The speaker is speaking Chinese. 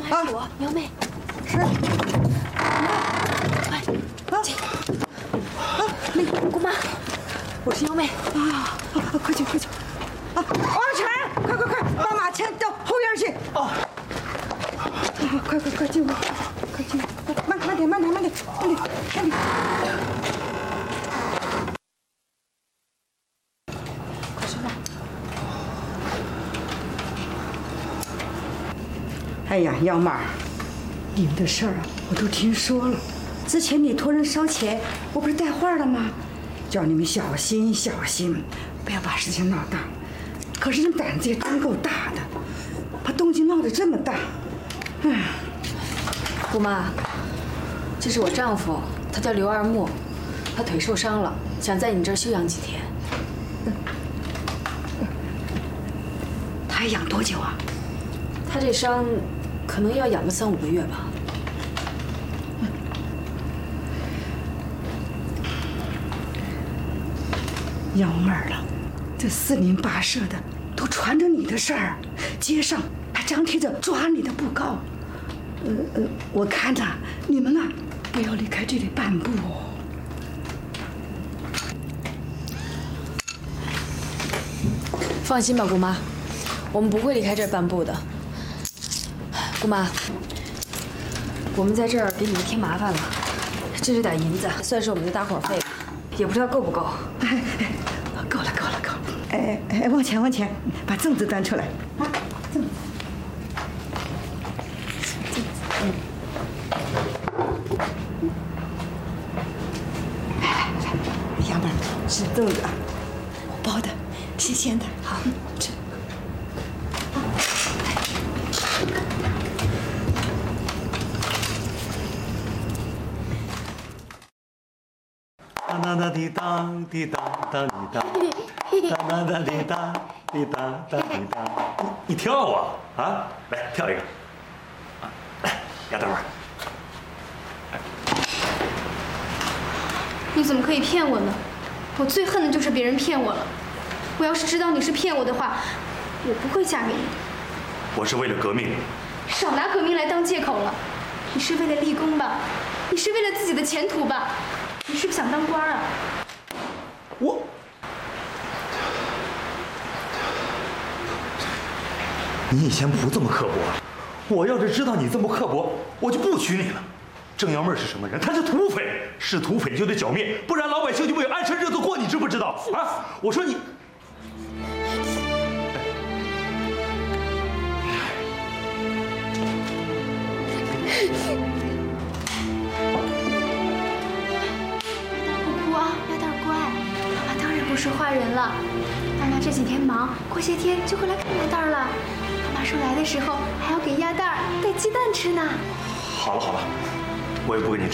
还是我，苗妹。 是。 快，进。那个姑妈，我是苗妹。 快去快去！王成，快，把马牵到后院去。哦。快进屋，快进屋，慢点。 快吃饭。 哎呀，幺妹儿，你们的事儿啊，我都听说了。之前你托人烧钱，我不是带话了吗？叫你们小心，不要把事情闹大。可是这胆子也真够大的，把动静闹得这么大。 姑妈，这是我丈夫，他叫刘二木，他腿受伤了，想在你这儿休养几天。 他还养多久啊？ 他这伤可能要养个3、5个月吧。 幺妹儿了，这4邻8舍的都传着你的事儿，街上还张贴着抓你的布告。我看着你们啊，不要离开这里半步哦。 放心吧，姑妈，我们不会离开这儿半步的。姑妈，我们在这儿给你们添麻烦了，这是点银子，算是我们的搭伙费，也不知道够不够。 够了。往前，把粽子端出来。粽子。来，幺妹儿吃粽子啊，我包的，新鲜的。好，吃。 哒哒滴当滴当当滴当，哒哒滴当滴当当滴当。你跳啊啊！来跳一个。来，丫头儿。 你怎么可以骗我呢？我最恨的就是别人骗我了。我要是知道你是骗我的话，我不会嫁给你。 我是为了革命。 少拿革命来当借口了。你是为了立功吧？你是为了自己的前途吧？你是不是想当官啊？ 你以前不这么刻薄，我要是知道你这么刻薄，我就不娶你了。郑幺妹是什么人？她是土匪，是土匪就得剿灭，不然老百姓就没有安生日子过，你知不知道啊？我说你。 不哭啊，鸭蛋乖，妈妈当然不是坏人了。妈妈这几天忙，过些天就会来看鸭蛋了。妈妈说来的时候还要给鸭蛋带鸡蛋吃呢。 好了，我也不跟你争。